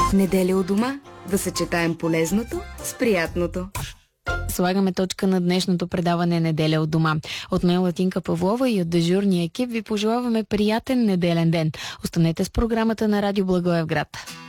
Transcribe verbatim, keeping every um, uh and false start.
Неделя у дома. Да съчетаем полезното с приятното. Слагаме точка на днешното предаване Неделя от дома. От мен Латинка Павлова и от дежурния екип ви пожелаваме приятен неделен ден. Останете с програмата на Радио Благоевград.